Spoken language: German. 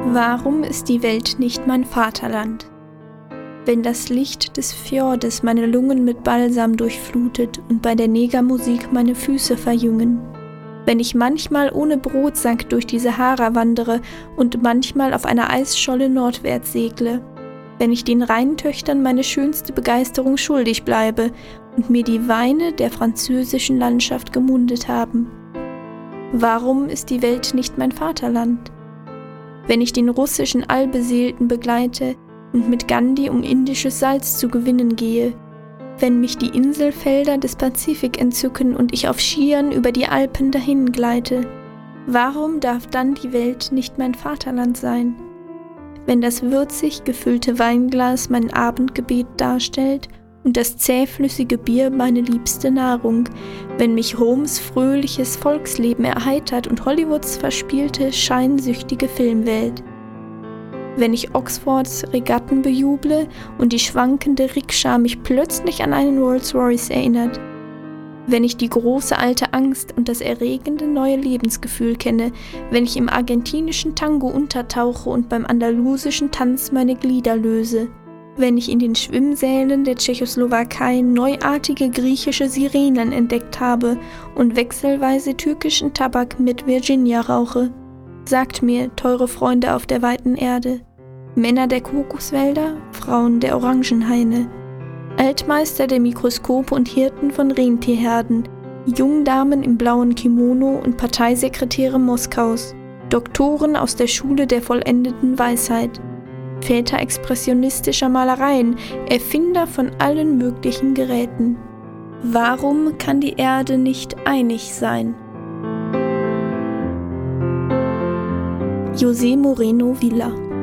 Warum ist die Welt nicht mein Vaterland? Wenn das Licht des Fjordes meine Lungen mit Balsam durchflutet und bei der Negermusik meine Füße verjüngen, wenn ich manchmal ohne Brotsack durch die Sahara wandere und manchmal auf einer Eisscholle nordwärts segle, wenn ich den Rheintöchtern meine schönste Begeisterung schuldig bleibe und mir die Weine der französischen Landschaft gemundet haben. Warum ist die Welt nicht mein Vaterland? Wenn ich den russischen Allbeseelten begleite und mit Gandhi um indisches Salz zu gewinnen gehe, wenn mich die Inselfelder des Pazifik entzücken und ich auf Skiern über die Alpen dahin gleite, warum darf dann die Welt nicht mein Vaterland sein? Wenn das würzig gefüllte Weinglas mein Abendgebet darstellt und das zähflüssige Bier meine liebste Nahrung, wenn mich Roms fröhliches Volksleben erheitert und Hollywoods verspielte, scheinsüchtige Filmwelt. Wenn ich Oxfords Regatten bejuble und die schwankende Rikscha mich plötzlich an einen Rolls-Royce erinnert. Wenn ich die große alte Angst und das erregende neue Lebensgefühl kenne, wenn ich im argentinischen Tango untertauche und beim andalusischen Tanz meine Glieder löse, wenn ich in den Schwimmsälen der Tschechoslowakei neuartige griechische Sirenen entdeckt habe und wechselweise türkischen Tabak mit Virginia rauche. Sagt mir, teure Freunde auf der weiten Erde, Männer der Kokoswälder, Frauen der Orangenhaine, Altmeister der Mikroskope und Hirten von Rentierherden, Jungdamen im blauen Kimono und Parteisekretäre Moskaus, Doktoren aus der Schule der vollendeten Weisheit, Väter expressionistischer Malereien, Erfinder von allen möglichen Geräten. Warum kann die Erde nicht einig sein? José Moreno Villa.